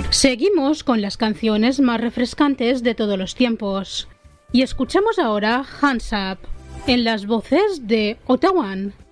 Seguimos con las canciones más refrescantes de todos los tiempos. Y escuchamos ahora Hands Up, en las voces de Ottawan.